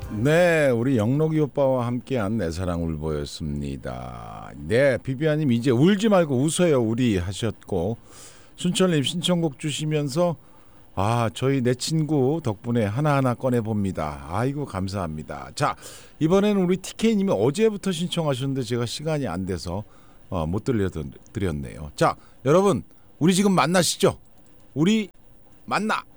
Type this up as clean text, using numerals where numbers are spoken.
네, 우리 영록이 오빠와 함께한 내 사랑 울보였습니다. 네, 비비아님 이제 울지 말고 웃어요 우리 하셨고, 순철님 신청곡 주시면서 저희 내 친구 덕분에 하나하나 꺼내봅니다. 아이고 감사합니다. 자, 이번에는 우리 TK님이 어제부터 신청하셨는데 제가 시간이 안 돼서 못 들려드렸네요. 자, 여러분 우리 지금 만나시죠? 우리 만나.